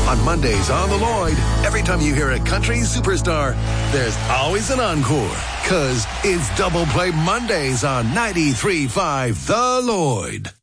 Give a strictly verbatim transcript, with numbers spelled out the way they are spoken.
On Mondays on The Lloyd, every time you hear a country superstar, there's always an encore. Cause it's Double Play Mondays on ninety-three point five The Lloyd.